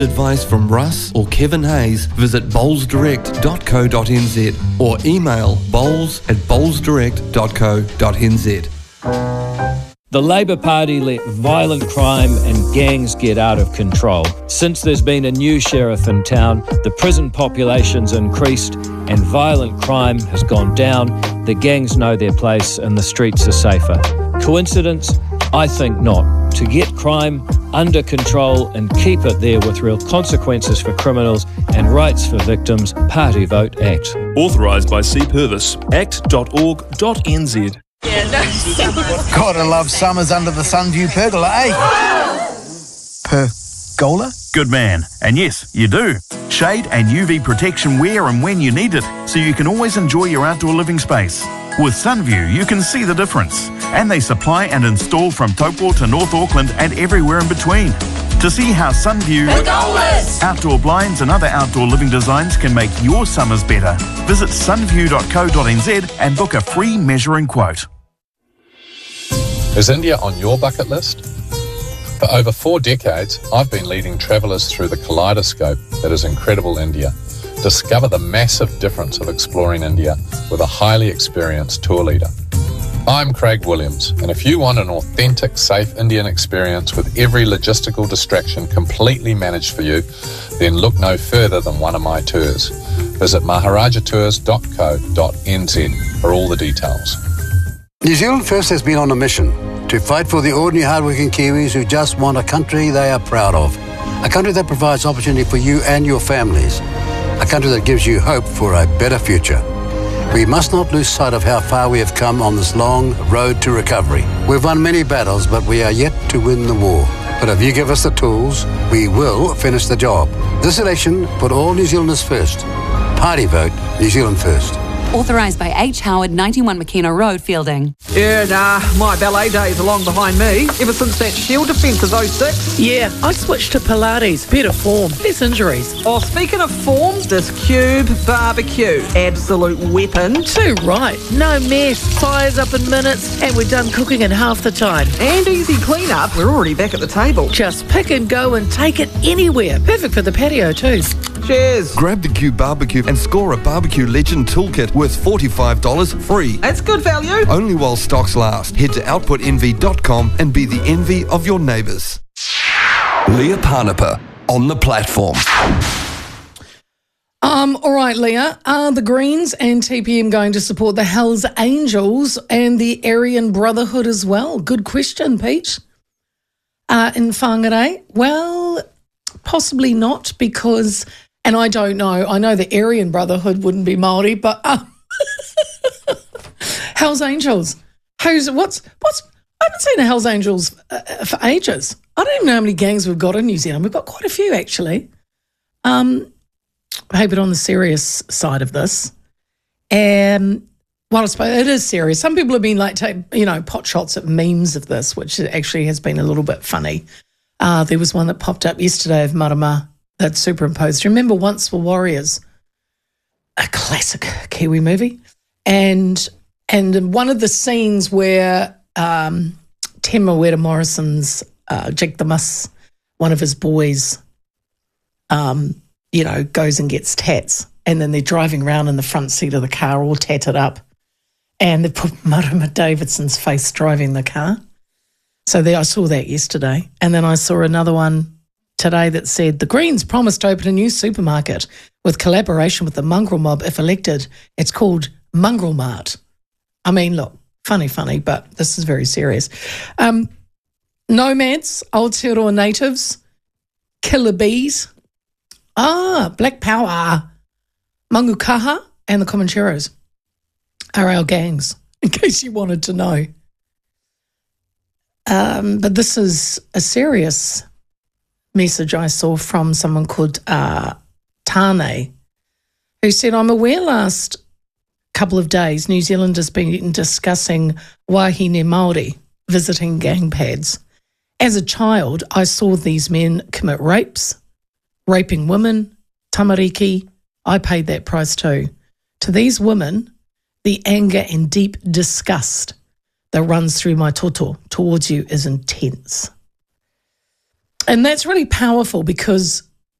Advice from Russ or Kevin Hayes, visit bowlsdirect.co.nz or email bowls@bowlsdirect.co.nz. The Labour Party let violent crime and gangs get out of control. Since there's been a new sheriff in town, the prison population's increased and violent crime has gone down. The gangs know their place and the streets are safer. Coincidence? I think not. To get crime under control and keep it there with real consequences for criminals and rights for victims, Party Vote Act. Authorised by C. Purvis. act.org.nz. Gotta love summers under the Sunview pergola, eh? Pergola? Good man. And yes, you do. Shade and UV protection where and when you need it, so you can always enjoy your outdoor living space. With Sunview, you can see the difference. And they supply and install from Taupo to North Auckland and everywhere in between. To see how Sunview outdoor blinds and other outdoor living designs can make your summers better, visit sunview.co.nz and book a free measuring quote. Is India on your bucket list? For over 4 decades, I've been leading travellers through the kaleidoscope that is incredible India. Discover the massive difference of exploring India with a highly experienced tour leader. I'm Craig Williams, and if you want an authentic, safe Indian experience with every logistical distraction completely managed for you, then look no further than one of my tours. Visit maharajatours.co.nz for all the details. New Zealand First has been on a mission to fight for the ordinary hardworking Kiwis who just want a country they are proud of. A country that provides opportunity for you and your families. A country that gives you hope for a better future. We must not lose sight of how far we have come on this long road to recovery. We've won many battles, but we are yet to win the war. But if you give us the tools, we will finish the job. This election, put all New Zealanders first. Party vote, New Zealand first. Authorised by H. Howard, 91 McKenna Road, Fielding. Yeah, nah, my ballet days are long behind me. Ever since that Shield defence of 06. Yeah, I switched to Pilates. Better form, less injuries. Oh, speaking of form, this Cube barbecue. Absolute weapon. Too right. No mess. Fires up in minutes, and we're done cooking in half the time. And easy clean-up. We're already back at the table. Just pick and go and take it anywhere. Perfect for the patio too. Cheers. Grab the Cube barbecue and score a barbecue legend toolkit worth $45 free. That's good value. Only while stocks last. Head to outputenvy.com and be the envy of your neighbours. Leah Parnapa on the platform. All right, Leah. Are the Greens and TPM going to support the Hells Angels and the Aryan Brotherhood as well? Good question, Pete. In Whangarei? Well, possibly not because, and I don't know, I know the Aryan Brotherhood wouldn't be Māori, but Hells Angels. I haven't seen the Hells Angels for ages. I don't even know how many gangs we've got in New Zealand. We've got quite a few, actually. Hey, but on the serious side of this, well, I suppose it is serious. Some people have been like, pot shots at memes of this, which actually has been a little bit funny. There was one that popped up yesterday of Marama that superimposed. Remember Once Were Warriors? A classic Kiwi movie. And one of the scenes where Te Mawera Morrison's Jake the Muss, one of his boys, goes and gets tats, and then they're driving around in the front seat of the car all tatted up, and they put Marama Davidson's face driving the car. So I saw that yesterday, and then I saw another one today that said the Greens promised to open a new supermarket with collaboration with the Mongrel Mob if elected. It's called Mongrel Mart. I mean, look, funny, but this is very serious. Nomads, Aotearoa natives, killer bees, Black Power, Mangukaha and the Comancheros are our gangs, in case you wanted to know. But this is a serious message I saw from someone called Tane, who said, I'm aware last couple of days New Zealand has been discussing wahine Māori visiting gang pads. As a child, I saw these men commit raping women, tamariki. I paid that price too. To these women, the anger and deep disgust that runs through my toto towards you is intense. And that's really powerful because